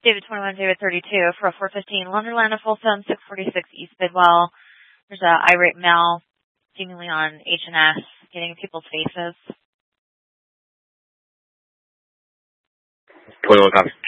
David 21, David 32 for a 415 Wonderland of Folsom, 646 East Bidwell. There's a irate male seemingly on H&S getting in people's faces. 21 copy.